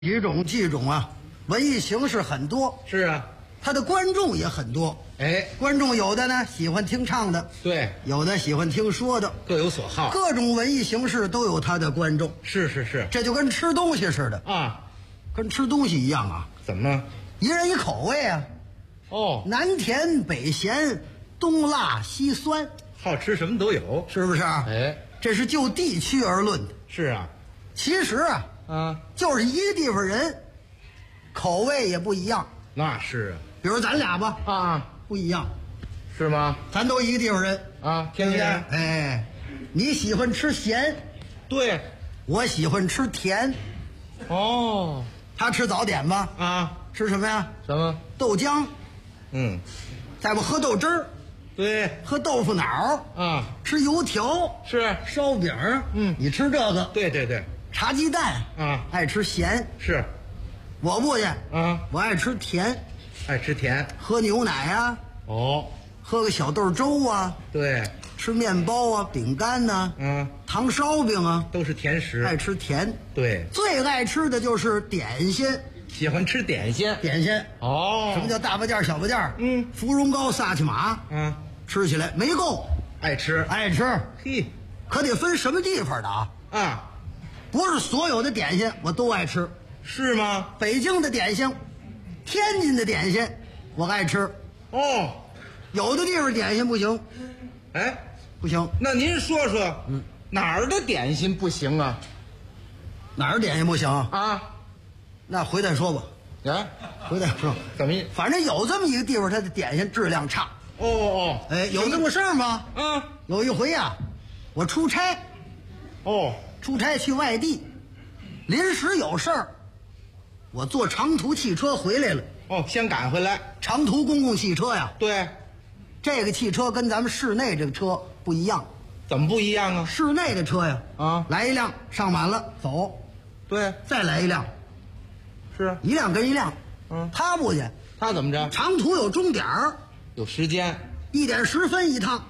几种啊，文艺形式很多， 是啊， 他的观众也很多。 哎， 观众有的呢喜欢听唱的， 对， 有的喜欢听说的， 各有所好， 各种文艺形式都有他的观众。 是， 这就跟吃东西似的啊， 跟吃东西一样啊， 怎么了？ 一人一口味啊， 哦， 南甜北咸，东辣西酸， 好吃什么都有， 是不是？ 哎， 这是就地区而论的。 是啊， 其实啊，就是一个地方人，口味也不一样。 那是比如咱俩吧， 啊， 不一样， 是吗？ 咱都一个地方人啊，天津人， 哎，你喜欢吃咸， 对， 我喜欢吃甜。 哦， 他吃早点吧， 啊， 吃什么呀？ 什么？ 豆浆，再不喝豆汁儿， 对， 喝豆腐脑啊， 吃油条， 是， 烧饼，你吃这个， 对， 茶鸡蛋啊， 爱吃咸， 是， 我不去啊， 我爱吃甜， 爱吃甜， 喝牛奶啊， 哦， 喝个小豆粥啊， 对， 吃面包啊，饼干呐，糖烧饼啊， 都是甜食， 爱吃甜， 对， 最爱吃的就是点心， 喜欢吃点心，哦， 什么叫大巴件小巴件？芙蓉糕萨其马，吃起来没够， 爱吃，嘿， 可得分什么地方的啊，不是所有的点心我都爱吃， 是吗？ 北京的点心，天津的点心我爱吃， 哦， 有的地方点心不行， 哎， 不行， 那您说说，哪儿的点心不行啊？ 哪儿点心不行啊？ 那回再说吧，回再说， 怎么意？ 反正有这么一个地方，它的点心质量差。 哦， 哎，有这么事儿吗？有一回呀，我出差，出差去外地，临时有事儿，我坐长途汽车回来了。 先赶回来。 长途公共汽车呀， 对， 这个汽车跟咱们市内这个车不一样。 怎么不一样啊？ 市内的车呀，来一辆上满了走， 对， 再来一辆， 是一辆跟一辆。他不去， 他怎么着？ 长途有终点儿， 有时间 1点10分一趟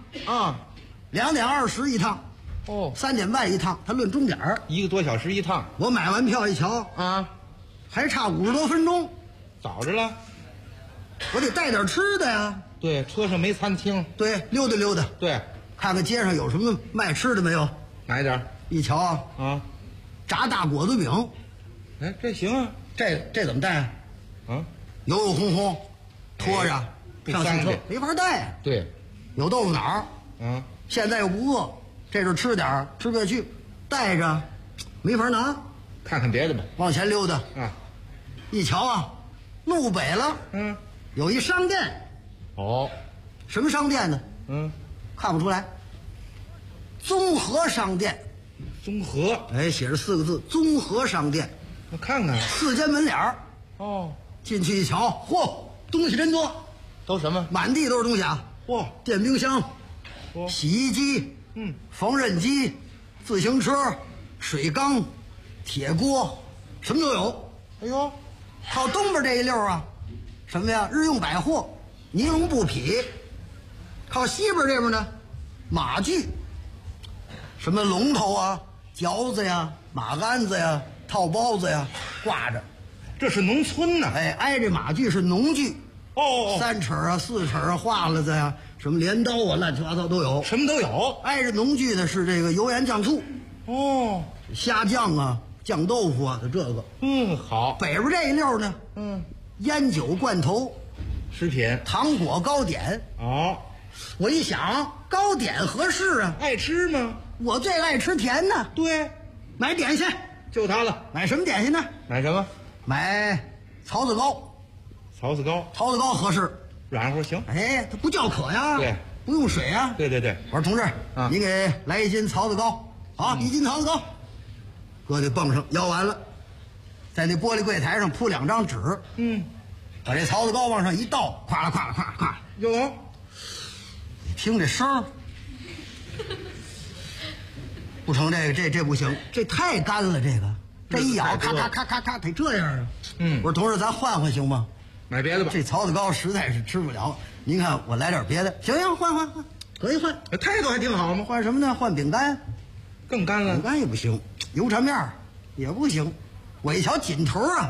，2点20一趟，3点半一趟，他论钟点儿 ，1个多小时一趟。 我买完票一瞧还差50多分钟， 早着了。 我得带点吃的呀。 对，车上没餐厅。 对，溜达溜达。 对， 看看街上有什么卖吃的没有？ 买点一瞧炸大果子饼。 哎，这行啊。 这怎么带油油烘烘，拖着上汽车没法带。 对， 有豆腐脑现在又不饿，这阵吃点吃不下去，带着没法拿。 看看别的吧。 往前溜达一瞧路北了，有一商店。什么商店呢？看不出来。综合商店。 综合， 写着4个字，综合商店。 我看看 4间门脸儿。进去一瞧，嚯，东西真多。 都什么？ 满地都是东西啊！电冰箱，洗衣机，缝纫机，自行车，水缸，铁锅，什么都有。 哎呦， 靠东边这一溜什么呀？日用百货，尼龙布匹。靠西边这边呢，马具，什么龙头嚼子呀，马鞍子呀，套包子呀，挂着。 这是农村呢。 挨着马具是农具。3尺4尺画了子呀，什么镰刀乱七八糟都有， 什么都有。 挨着农具的是这个油盐酱醋。虾酱酱豆腐这个。 好。 北边这一溜呢，烟酒罐头， 食品， 糖果糕点。我一想，糕点合适爱吃吗？ 我最爱吃甜呢。 对， 买点心就它了。 买什么点心呢？ 买什么？ 买槽子糕。 槽子糕合适， 软乎行。 它不叫渴呀。 对， 不用水啊。 对。 我说同志，你给来1斤槽子糕1斤槽子糕，搁在泵上摇完了，在那玻璃柜台上铺2张纸，把这槽子糕往上一倒，咵啦咵啦咵啦咵啦， 有， 听这声儿，不成，这不行，这太干了，这一咬咔咔咔咔咔得这样啊。我说同志，咱换行吗？ 买别的吧。 这槽子糕实在是吃不了，您看我来点别的。行，换，可以换。 态度还挺好吗？ 换什么呢？换饼干。 更干了。 饼干也不行，油炸面也不行。 我一瞧劲头啊，